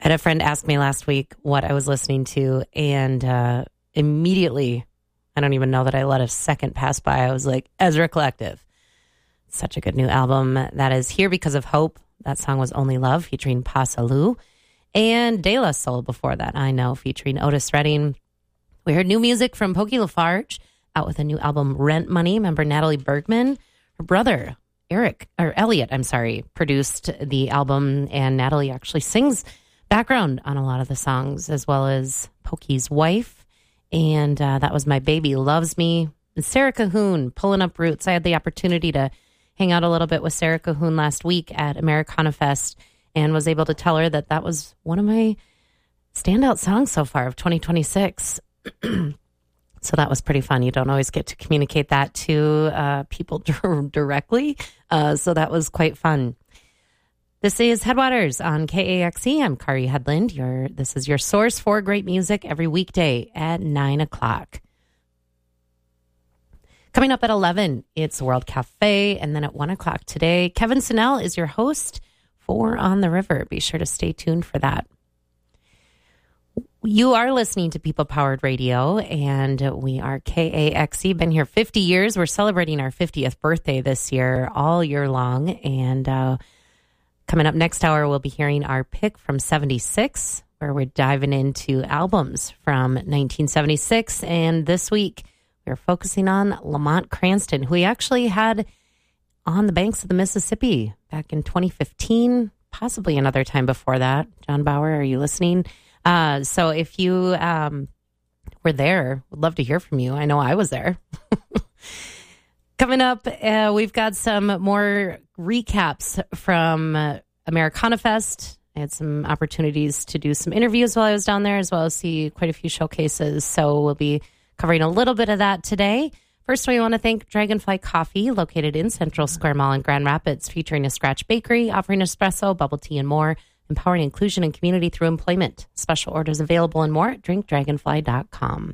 I had a friend ask me last week what I was listening to, and immediately, I don't even know that I let a second pass by. I was like, Ezra Collective. Such a good new album that is here because of Hope. That song was Only Love featuring Pasaloo. And De La Soul before that, I Know, featuring Otis Redding. We heard new music from Pokey Lafarge, out with a new album, Rent Money. Remember Natalie Bergman? Her brother, Elliot, produced the album, and Natalie actually sings background on a lot of the songs, as well as Pokey's wife. And that was My Baby Loves Me. And Sarah Cahoon, Pulling Up Roots. I had the opportunity to hang out a little bit with Sarah Cahoon last week at Americana Fest, and was able to tell her that that was one of my standout songs so far of 2026. So that was pretty fun. You don't always get to communicate that to people directly. So that was quite fun. This is Headwaters on KAXE. I'm Kari Headland. This is your source for great music every weekday at 9 o'clock. Coming up at 11, it's World Cafe. And then at 1 o'clock today, Kevin Sinnell is your host for On the River. Be sure to stay tuned for that. You are listening to People Powered Radio, and we are KAXE. Been here 50 years. We're celebrating our 50th birthday this year, all year long. And coming up next hour, we'll be hearing our pick from 76, where we're diving into albums from 1976. And this week, we're focusing on Lamont Cranston, who we actually had on the banks of the Mississippi back in 2015, possibly another time before that. John Bauer, are you listening? So if you were there, would love to hear from you. I know I was there. Coming up, we've got some more recaps from Americana Fest. I had some opportunities to do some interviews while I was down there, as well as see quite a few showcases. So we'll be covering a little bit of that today. First, we want to thank Dragonfly Coffee, located in Central Square Mall in Grand Rapids, featuring a Scratch Bakery, offering espresso, bubble tea, and more, empowering inclusion and community through employment. Special orders available and more at drinkdragonfly.com.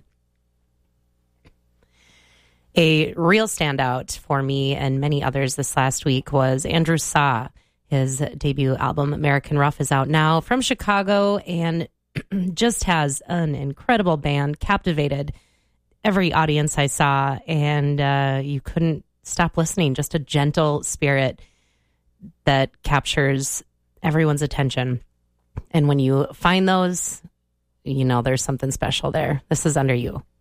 A real standout for me and many others this last week was Andrew Saw. His debut album, American Rough, is out now, from Chicago, and just has an incredible band, captivated every audience I saw, and you couldn't stop listening. Just a gentle spirit that captures everyone's attention. And when you find those, you know there's something special there. This is Under You.